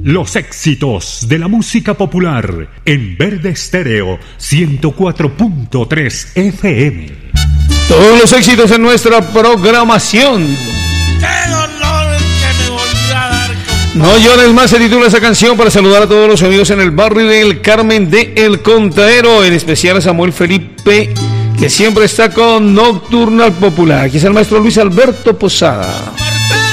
Los éxitos de la música popular en Verde Estéreo 104.3 FM. Todos los éxitos en nuestra programación. ¡Qué dolor que me volvió a dar! No llores más, se titula esa canción, para saludar a todos los amigos en el barrio del Carmen de El Contadero, en especial a Samuel Felipe, que siempre está con Nocturnal Popular. Aquí es el maestro Luis Alberto Posada.